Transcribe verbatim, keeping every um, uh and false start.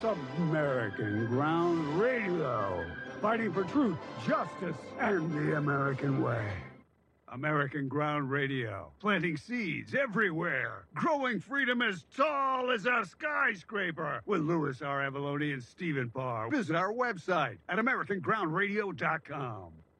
American Ground Radio, fighting for truth, justice, and the American way. American Ground Radio, planting seeds everywhere, growing freedom as tall as a skyscraper. With Louis R. Avalone and Stephen Parr. Visit our website at american ground radio dot com.